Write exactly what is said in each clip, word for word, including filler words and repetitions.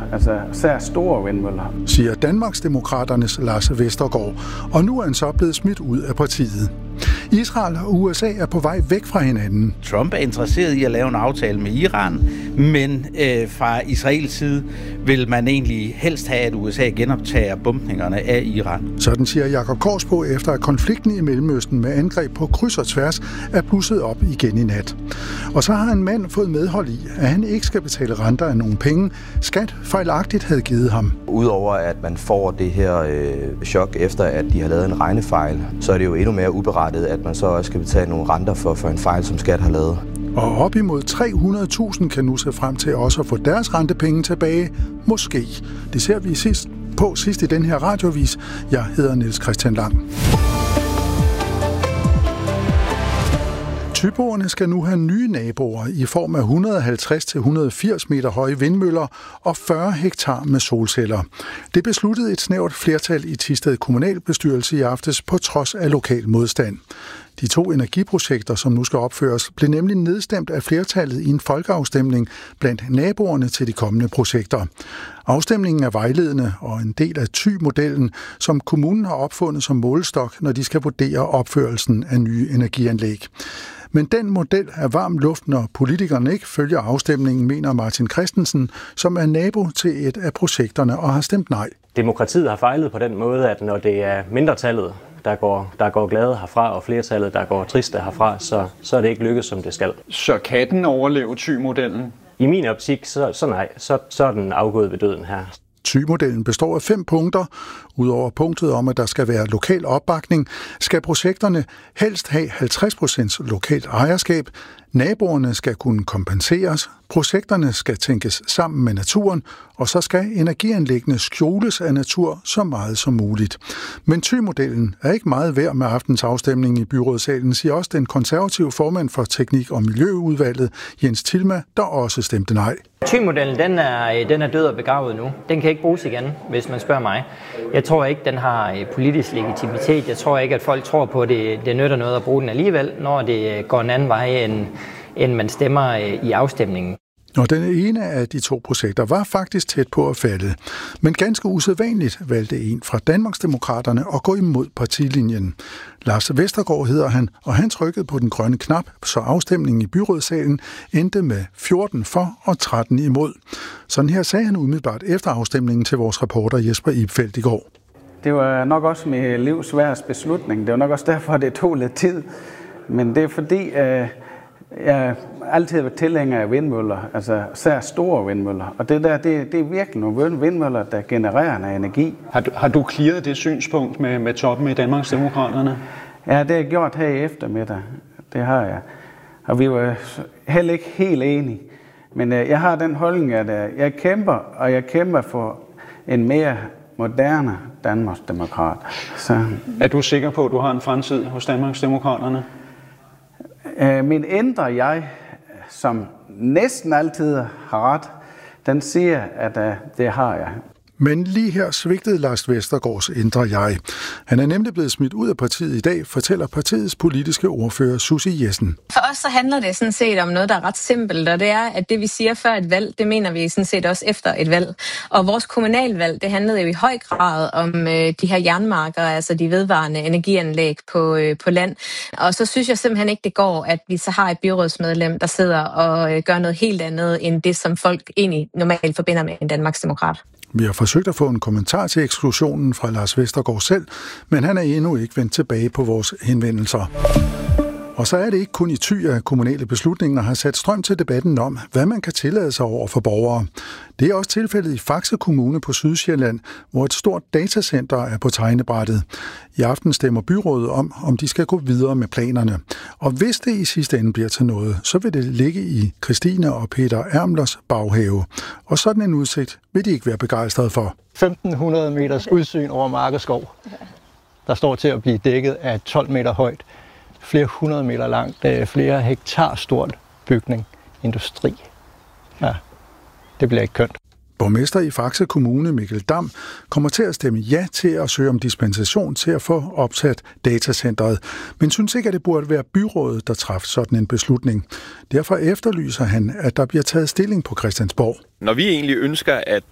altså især store vindmøller. Siger Danmarksdemokraternes Lars Vestergaard, og nu er han så blevet smidt ud af partiet. Israel og U S A er på vej væk fra hinanden. Trump er interesseret i at lave en aftale med Iran, men øh, fra Israels side vil man egentlig helst have, at U S A genoptager bombningerne af Iran. Sådan siger Jakob Korsbo, efter at konflikten i Mellemøsten med angreb på kryds og tværs er blusset op igen i nat. Og så har en mand fået medhold i, at han ikke skal betale renter af nogle penge, skat fejlagtigt havde givet ham. Udover at man får det her øh, chok efter, at de har lavet en regnefejl, så er det jo endnu mere uberettiget, at man så også skal betale nogle renter for, for en fejl, som skat har lavet. Og op imod tre hundrede tusind kan nu se frem til også at få deres rentepenge tilbage. Måske. Det ser vi sidst på sidst i den her radiovis. Jeg hedder Niels Christian Lang. Thyboerne skal nu have nye naboer i form af et hundrede og halvtreds til et hundrede og firs meter høje vindmøller og fyrre hektar med solceller. Det besluttede et snævert flertal i Thisted kommunalbestyrelse i aftes på trods af lokal modstand. De to energiprojekter, som nu skal opføres, blev nemlig nedstemt af flertallet i en folkeafstemning blandt naboerne til de kommende projekter. Afstemningen er vejledende og en del af Thy-modellen, som kommunen har opfundet som målestok, når de skal vurdere opførelsen af nye energianlæg. Men den model er varm luft, når politikerne ikke følger afstemningen, mener Martin Christensen, som er nabo til et af projekterne og har stemt nej. Demokratiet har fejlet på den måde, at når det er mindretallet, der går, der går glade herfra, og flertallet, der går triste herfra, så, så er det ikke lykkedes, som det skal. Så kan den overleve Thy-modellen? I min optik, så, så nej, så, så er den afgået ved døden her. Thy-modellen består af fem punkter. Udover punktet om, at der skal være lokal opbakning, skal projekterne helst have halvtreds procent lokalt ejerskab. Naboerne skal kunne kompenseres. Projekterne skal tænkes sammen med naturen, og så skal energianlæggene skjules af natur så meget som muligt. Men Thy-modellen er ikke meget værd med aftens afstemning i byrådssalen, siger også den konservative formand for Teknik- og Miljøudvalget, Jens Tilma, der også stemte nej. Thy-modellen, den er, den er død og begravet nu. Den kan ikke bruges igen, hvis man spørger mig. Jeg tror ikke, den har politisk legitimitet. Jeg tror ikke, at folk tror på, at det, det nytter noget at bruge den alligevel, når det går en anden vej, end, end man stemmer i afstemningen. Og den ene af de to projekter var faktisk tæt på at falde. Men ganske usædvanligt valgte en fra Danmarksdemokraterne at gå imod partilinjen. Lars Vestergaard hedder han, og han trykkede på den grønne knap, så afstemningen i byrådssalen endte med fjorten for og tretten imod. Sådan her sagde han umiddelbart efter afstemningen til vores reporter Jesper Ibfeldt i går. Det var nok også min livs sværeste beslutning. Det var nok også derfor, det tog lidt tid. Men det er fordi, øh, jeg altid har været tilhænger af vindmøller, altså især store vindmøller. Og det der, det, det er virkelig nogle vindmøller, der genererer noget energi. Har du, har du clearet det synspunkt med, med toppen i Danmarksdemokraterne? Ja, det har jeg gjort her i eftermiddag. Det har jeg. Og vi var heller ikke helt enige. Men øh, jeg har den holdning, at øh, jeg kæmper, og jeg kæmper for en mere moderne Danmarksdemokrat. Så. Er du sikker på, at du har en fremtid hos Danmarksdemokraterne? Øh, min indre jeg, som næsten altid har ret, den siger, at øh, det har jeg. Men lige her svigtede Lars Vestergaards indre jeg. Han er nemlig blevet smidt ud af partiet i dag, fortæller partiets politiske ordfører Susie Jessen. For os så handler det sådan set om noget, der er ret simpelt, og det er, at det vi siger før et valg, det mener vi sådan set også efter et valg. Og vores kommunalvalg, det handlede jo i høj grad om øh, de her jernmarker, altså de vedvarende energianlæg på, øh, på land. Og så synes jeg simpelthen ikke, det går, at vi så har et byrådsmedlem, der sidder og øh, gør noget helt andet, end det, som folk egentlig normalt forbinder med en Danmarksdemokrat. Vi har forsøgt at få en kommentar til eksklusionen fra Lars Vestergaard selv, men han er endnu ikke vendt tilbage på vores henvendelser. Og så er det ikke kun i Thy, at kommunale beslutninger har sat strøm til debatten om, hvad man kan tillade sig over for borgere. Det er også tilfældet i Faxe Kommune på Sydsjælland, hvor et stort datacenter er på tegnebrættet. I aften stemmer byrådet om, om de skal gå videre med planerne. Og hvis det i sidste ende bliver til noget, så vil det ligge i Christine og Peter Ermlers baghave. Og sådan en udsigt vil de ikke være begejstrede for. femten hundrede meters udsyn over mark og skov, der står til at blive dækket af tolv meter højt, flere hundrede meter langt, flere hektar stort bygning, industri. Ja, det bliver ikke kønt. Borgmester i Faxe Kommune, Mikkel Dam, kommer til at stemme ja til at søge om dispensation til at få opsat datacentret, men synes ikke, at det burde være byrådet, der træffer sådan en beslutning. Derfor efterlyser han, at der bliver taget stilling på Christiansborg. Når vi egentlig ønsker, at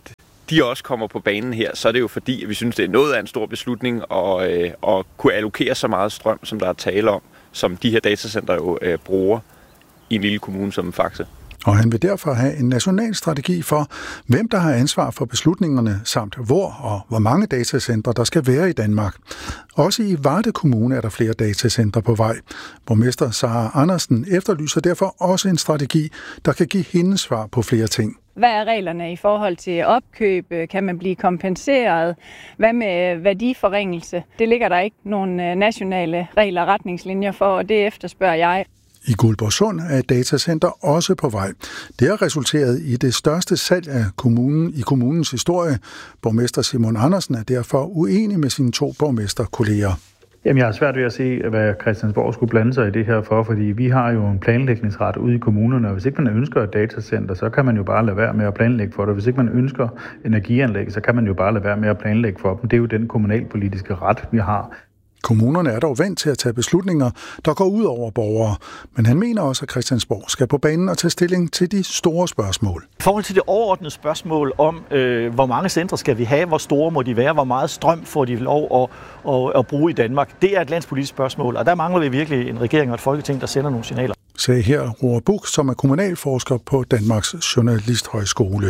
de også kommer på banen her, så er det jo fordi, at vi synes, det er noget af en stor beslutning at, øh, at kunne allokere så meget strøm, som der er tale om, som de her datacenter jo øh, bruger i en lille kommune som Faxe. Og han vil derfor have en national strategi for, hvem der har ansvar for beslutningerne, samt hvor og hvor mange datacentre der skal være i Danmark. Også i Varde Kommune er der flere datacentre på vej. Borgmester Sara Andersen efterlyser derfor også en strategi, der kan give hende svar på flere ting. Hvad er reglerne i forhold til opkøb? Kan man blive kompenseret? Hvad med værdiforringelse? Det ligger der ikke nogen nationale regler og retningslinjer for, og det efterspørger jeg. I Guldborgsund er et datacenter også på vej. Det har resulteret i det største salg af kommunen i kommunens historie. Borgmester Simon Andersen er derfor uenig med sine to borgmesterkolleger. Jamen, jeg har svært ved at se, hvad Christiansborg skulle blande sig i det her for, fordi vi har jo en planlægningsret ude i kommunerne, og hvis ikke man ønsker et datacenter, så kan man jo bare lade være med at planlægge for det. Hvis ikke man ønsker energianlæg, så kan man jo bare lade være med at planlægge for dem. Det er jo den kommunalpolitiske ret, vi har. Kommunerne er dog vant til at tage beslutninger, der går ud over borgere, men han mener også, at Christiansborg skal på banen og tage stilling til de store spørgsmål. I forhold til det overordnede spørgsmål om, øh, hvor mange centre skal vi have, hvor store må de være, hvor meget strøm får de lov at, at, at bruge i Danmark, det er et landspolitisk spørgsmål, og der mangler vi virkelig en regering og et folketing, der sender nogle signaler. Sagde her Roar Buch, som er kommunalforsker på Danmarks Journalisthøjskole.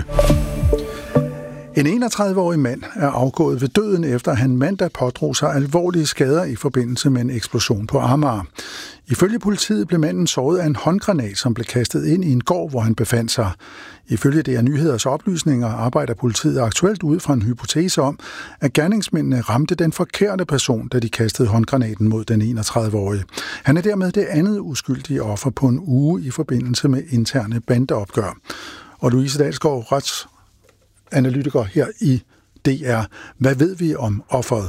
En enogtredive-årig mand er afgået ved døden, efter han mandag pådrog sig alvorlige skader i forbindelse med en eksplosion på Amager. Ifølge politiet blev manden såret af en håndgranat, som blev kastet ind i en gård, hvor han befandt sig. Ifølge D R Nyheders oplysninger arbejder politiet aktuelt ud fra en hypotese om, at gerningsmændene ramte den forkerte person, da de kastede håndgranaten mod den enogtredive-årige. Han er dermed det andet uskyldige offer på en uge i forbindelse med interne bandeopgør. Og Louise Dalsgaard, rets analytiker her i D R. Hvad ved vi om offeret?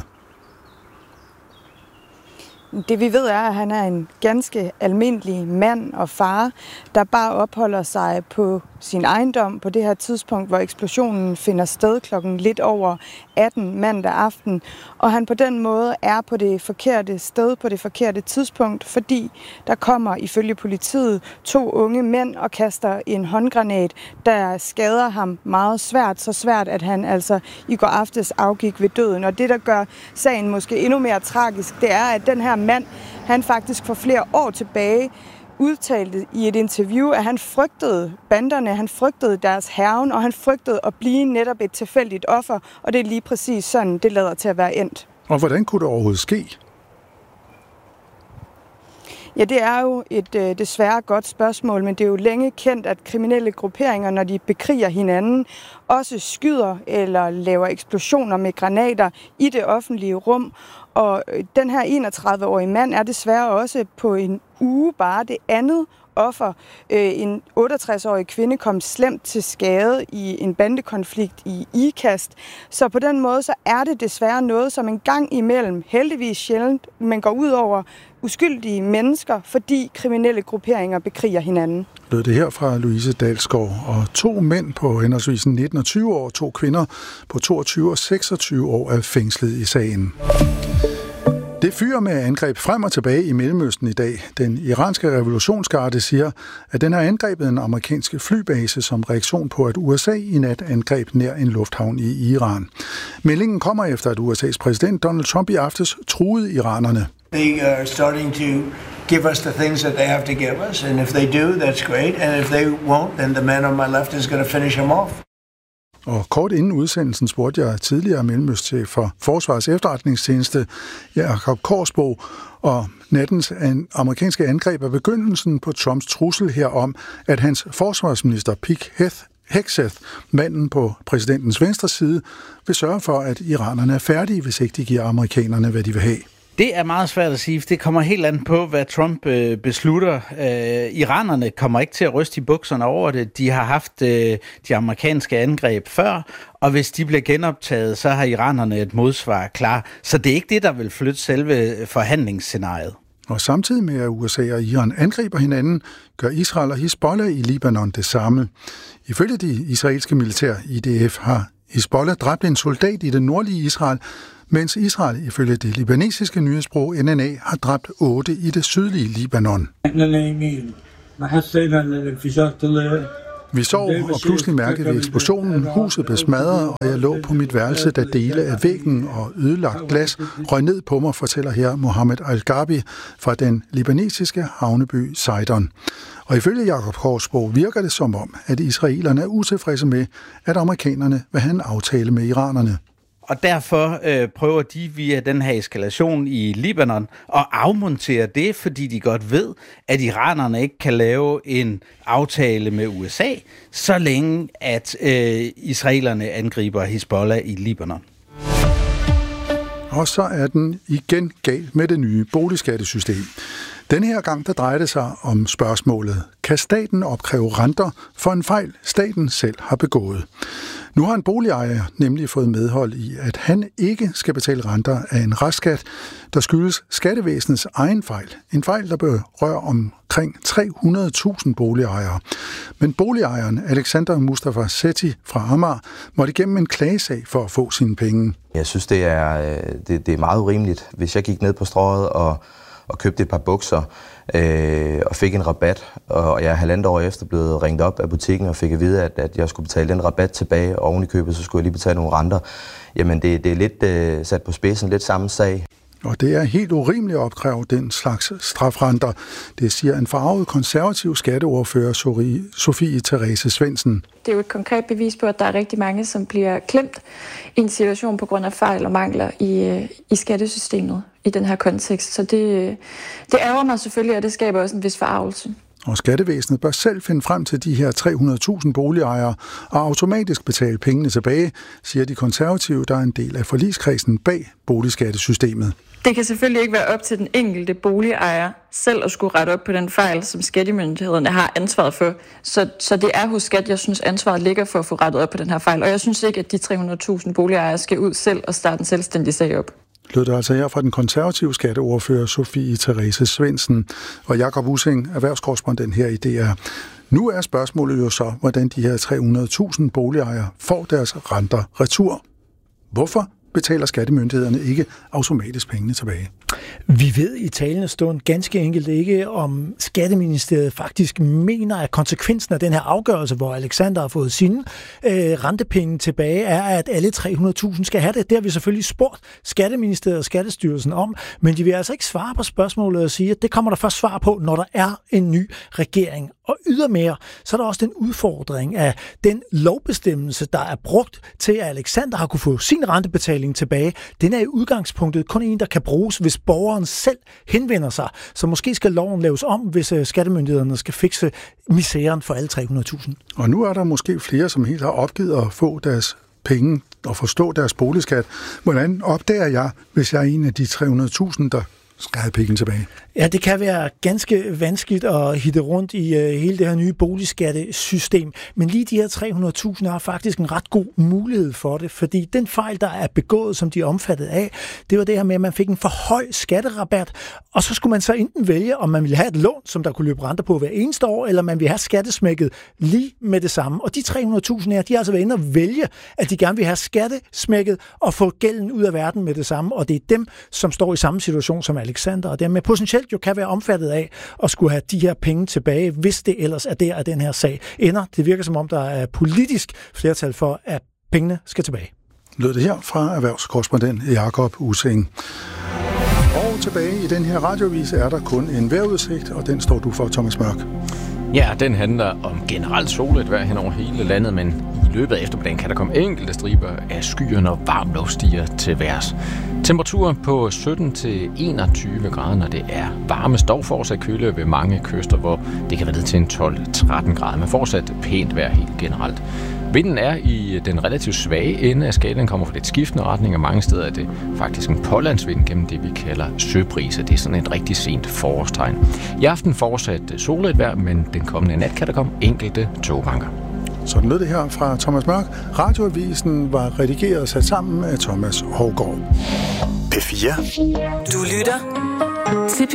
Det vi ved er, at han er en ganske almindelig mand og far, der bare opholder sig på sin ejendom på det her tidspunkt, hvor eksplosionen finder sted klokken lidt over atten mandag aften. Og han på den måde er på det forkerte sted på det forkerte tidspunkt, fordi der kommer ifølge politiet to unge mænd og kaster en håndgranat, der skader ham meget svært, så svært, at han altså i går aftes afgik ved døden. Og det, der gør sagen måske endnu mere tragisk, det er, at den her mand, han faktisk for flere år tilbage udtalte i et interview, at han frygtede banderne, han frygtede deres hærgen, og han frygtede at blive netop et tilfældigt offer, og det er lige præcis sådan, det lader til at være endt. Og hvordan kunne det overhovedet ske? Ja, det er jo et øh, desværre godt spørgsmål, men det er jo længe kendt, at kriminelle grupperinger, når de bekriger hinanden, også skyder eller laver eksplosioner med granater i det offentlige rum. Og den her enogtredive-årige mand er desværre også på en uge bare det andet offer. En otteogtres-årig kvinde kom slemt til skade i en bandekonflikt i Ikast. Så på den måde så er det desværre noget, som en gang imellem, heldigvis sjældent, men går ud over uskyldige mennesker, fordi kriminelle grupperinger bekriger hinanden. Lød det her fra Louise Dalsgaard. Og to mænd på henholdsvis nitten og tyve år, to kvinder på toogtyve og seksogtyve år er fængslet i sagen. Det fyrer med angreb frem og tilbage i Mellemøsten i dag. Den iranske revolutionsgarde siger, at den har angrebet en amerikansk flybase som reaktion på, at U S A i nat angreb nær en lufthavn i Iran. Meldingen kommer efter, at U S A's præsident Donald Trump i aftes truede iranerne. They are starting to give us the things that they have to give us, and if they do, that's great, and if they won't, then the man on my left is going to finish them off. Og kort inden udsendelsen spurgte jeg tidligere mellemøstchef for Forsvarets Efterretningstjeneste, Jakob Korsbo, og nattens amerikanske angreb er begyndelsen på Trumps trussel herom, at hans forsvarsminister Pete Hegseth, manden på præsidentens venstre side, vil sørge for, at iranerne er færdige, hvis ikke de giver amerikanerne, hvad de vil have. Det er meget svært at sige, for det kommer helt an på, hvad Trump øh, beslutter. Øh, iranerne kommer ikke til at ryste i bukserne over det. De har haft øh, de amerikanske angreb før, og hvis de bliver genoptaget, så har iranerne et modsvar klar. Så det er ikke det, der vil flytte selve forhandlingsscenariet. Og samtidig med, at U S A og Iran angriber hinanden, gør Israel og Hizbollah i Libanon det samme. Ifølge de israelske militær I D F har Hizbollah dræbt en soldat i det nordlige Israel, mens Israel ifølge det libanesiske nyhedsbureau N N A har dræbt otte i det sydlige Libanon. Vi sov, og pludselig mærkede vi eksplosionen. Huset blev smadret, og jeg lå på mit værelse, da dele af væggen og ødelagt glas røg ned på mig, fortæller her Mohammed Al-Gabi fra den libanesiske havneby Sidon. Og ifølge Jakob Korsbo virker det som om, at israelerne er utilfredse med, at amerikanerne vil have en aftale med iranerne. Og derfor øh, prøver de via den her eskalation i Libanon at afmontere det, fordi de godt ved, at iranerne ikke kan lave en aftale med U S A, så længe at øh, israelerne angriber Hizbollah i Libanon. Og så er den igen galt med det nye boligskattesystem. Denne her gang der drejer det sig om spørgsmålet: kan staten opkræve renter for en fejl, staten selv har begået? Nu har en boligejer nemlig fået medhold i, at han ikke skal betale renter af en restskat, der skyldes skattevæsenets egen fejl. En fejl, der berører omkring tre hundrede tusind boligejere. Men boligejeren Alexander Mustafa Sethi fra Amager måtte igennem en klagesag for at få sine penge. Jeg synes, det er, det, det er meget urimeligt. Hvis jeg gik ned på strøget og, og købte et par bukser øh, og fik en rabat, og jeg er halvandet år efter blevet ringet op af butikken og fik at vide, at, at jeg skulle betale den rabat tilbage, og oven i købet, så skulle jeg lige betale nogle renter. Jamen, det, det er lidt øh, sat på spidsen, lidt samme sag. Og det er helt urimeligt at opkræve den slags strafrenter. Det siger en farvet konservativ skatteordfører, Sofie Therese Svendsen. Det er jo et konkret bevis på, at der er rigtig mange, som bliver klemt i en situation på grund af fejl og mangler i, i skattesystemet i den her kontekst. Så det, det ærger mig selvfølgelig, og det skaber også en vis forargelse. Og skattevæsenet bør selv finde frem til de her tre hundrede tusind boligejere og automatisk betale pengene tilbage, siger de konservative, der er en del af forligskredsen bag boligskattesystemet. Det kan selvfølgelig ikke være op til den enkelte boligejer selv at skulle rette op på den fejl, som skattemyndighederne har ansvaret for. Så, så det er hos skat, jeg synes, ansvaret ligger for at få rettet op på den her fejl. Og jeg synes ikke, at de tre hundrede tusind boligejere skal ud selv og starte en selvstændig sag op. Lød det altså her fra den konservative skatteordfører Sofie Therese Svendsen og Jakob Ussing, erhvervskorrespondent her i D R. Nu er spørgsmålet jo så, hvordan de her tre hundrede tusind boligejere får deres renter retur. Hvorfor betaler skattemyndighederne ikke automatisk pengene tilbage? Vi ved i talende stund ganske enkelt ikke, om Skatteministeriet faktisk mener, at konsekvensen af den her afgørelse, hvor Alexander har fået sine øh, rentepenge tilbage, er, at alle tre hundrede tusind skal have det. Det har vi selvfølgelig spurgt Skatteministeriet og Skattestyrelsen om, men de vil altså ikke svare på spørgsmålet og sige, at det kommer der først svar på, når der er en ny regering. Og ydermere, så er der også den udfordring af den lovbestemmelse, der er brugt til, at Alexander har kunne få sin rentebetaling tilbage. Den er i udgangspunktet kun en, der kan bruges, hvis borgeren selv henvender sig. Så måske skal loven laves om, hvis skattemyndighederne skal fikse misæren for alle tre hundrede tusind. Og nu er der måske flere, som helt har opgivet at få deres penge og forstå deres boligskat. Hvordan opdager jeg, hvis jeg er en af de tre hundrede tusind, der skal have penge tilbage? Ja, det kan være ganske vanskeligt at hitte rundt i uh, hele det her nye boligskattesystem, men lige de her tre hundrede tusind har faktisk en ret god mulighed for det, fordi den fejl, der er begået, som de er omfattet af, det var det her med, at man fik en for høj skatterabat, og så skulle man så enten vælge, om man ville have et lån, som der kunne løbe renter på hver eneste år, eller man ville have skattesmækket lige med det samme. Og de tre hundrede tusind her, de har altså været inde og vælge, at de gerne vil have skattesmækket og få gælden ud af verden med det samme, og det er dem, som står i samme situation som Alexander, og dermed potentielt jo kan være omfattet af at skulle have de her penge tilbage, hvis det ellers er der, at den her sag ender. Det virker som om, der er politisk flertal for, at pengene skal tilbage. Lød det her fra erhvervskorrespondent Jakob Ussing. Og tilbage i den her radiovis er der kun en vejrudsigt, og den står du for, Thomas Mørk. Ja, den handler om generelt soligt vejr hen over hele landet, men i løbet af eftermiddagen kan der komme enkelte striber af skyer, når varm luft stiger til værs. Temperaturer på sytten til enogtyve grader, når det er varmest, dog fortsat køle ved mange kyster, hvor det kan være ned til en tolv til tretten grader, men fortsat pænt vejr helt generelt. Vinden er i den relativt svage ende af skalaen, kommer fra lidt skiftende retning, og mange steder er det faktisk en pålandsvind gennem det, vi kalder søbrise. Det er sådan et rigtig sent forårstegn. I aften fortsat soligt vejr, men den kommende nat kan der komme enkelte togbanker. Sådan lød det her fra Thomas Mørk. Radioavisen var redigeret og sat sammen af Thomas Hougaard. P fire. Du lytter til P